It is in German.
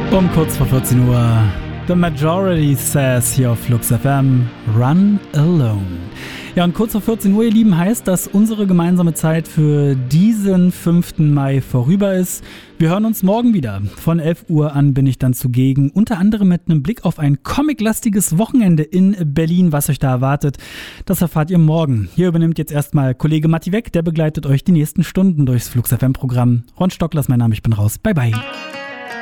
Um kurz vor 14 Uhr, The Majority Says hier auf Flux FM, Run Alone. Ja, und kurz vor 14 Uhr, ihr Lieben, heißt, dass unsere gemeinsame Zeit für diesen 5. Mai vorüber ist. Wir hören uns morgen wieder. Von 11 Uhr an bin ich dann zugegen, unter anderem mit einem Blick auf ein comiclastiges Wochenende in Berlin. Was euch da erwartet, das erfahrt ihr morgen. Hier übernimmt jetzt erstmal Kollege Matti Weck, der begleitet euch die nächsten Stunden durchs Flux FM-Programm. Ron Stockler ist mein Name, ich bin raus. Bye, bye.